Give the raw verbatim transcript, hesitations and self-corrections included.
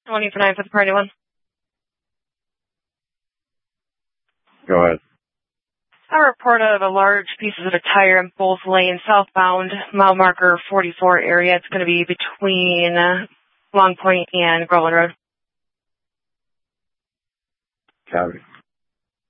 twenty for nine for the party one. Go ahead. A report of a large pieces of a tire in both lanes southbound, mile marker forty-four area. It's going to be between Long Point and Groveland Road. Copy.